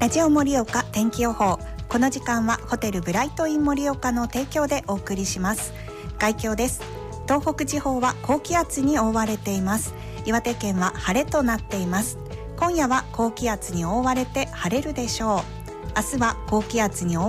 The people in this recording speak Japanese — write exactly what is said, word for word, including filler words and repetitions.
ラジオ盛岡天気予報。この時間はホテルブライトイン盛岡の提供でお送りします。概況です。東北地方は高気圧に覆われています。岩手県は晴れとなっています。今夜は高気圧に覆われて晴れるでしょう。明日は高気圧に覆